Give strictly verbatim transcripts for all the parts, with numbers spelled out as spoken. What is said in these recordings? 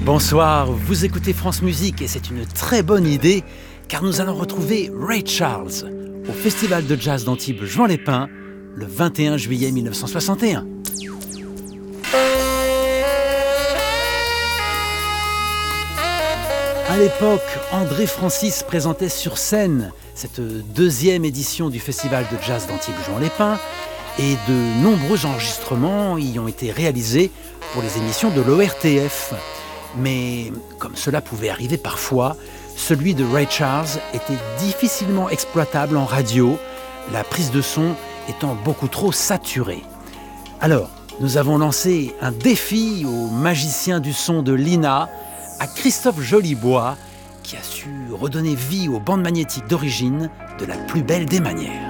Bonsoir, vous écoutez France Musique et c'est une très bonne idée car nous allons retrouver Ray Charles au Festival de Jazz d'Antibes Juan Lépin le vingt et un juillet mille neuf cent soixante et un. À l'époque, André Francis présentait sur scène cette deuxième édition du Festival de Jazz d'Antibes Juan Lépin et de nombreux enregistrements y ont été réalisés pour les émissions de l'O R T F. Mais comme cela pouvait arriver parfois, celui de Ray Charles était difficilement exploitable en radio, la prise de son étant beaucoup trop saturée. Alors, nous avons lancé un défi au magicien du son de l'I N A, à Christophe Jolibois, qui a su redonner vie aux bandes magnétiques d'origine de la plus belle des manières.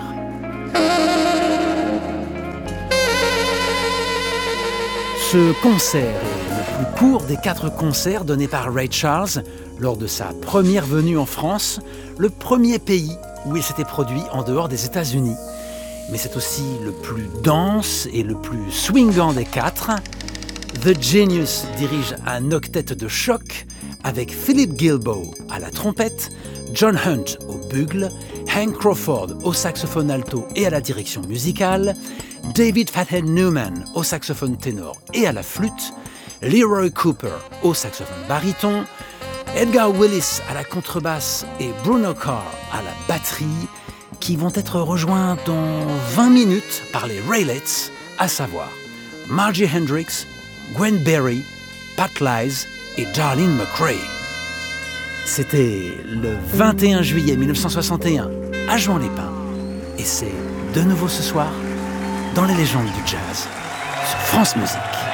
Ce concert est le plus court des quatre concerts donnés par Ray Charles lors de sa première venue en France, le premier pays où il s'était produit en dehors des États-Unis. Mais c'est aussi le plus dense et le plus swingant des quatre. The Genius dirige un octet de choc avec Philip Gilboe à la trompette, John Hunt au bugle, Hank Crawford au saxophone alto et à la direction musicale, David Fathead Newman au saxophone ténor et à la flûte, Leroy Cooper au saxophone baryton, Edgar Willis à la contrebasse et Bruno Carr à la batterie, qui vont être rejoints dans vingt minutes par les Raelettes, à savoir Margie Hendrix, Gwen Berry, Pat Lyles et Darlene McRae. C'était le vingt et un juillet mille neuf cent soixante et un à Juan Lépin et c'est de nouveau ce soir dans les légendes du jazz sur France Musique.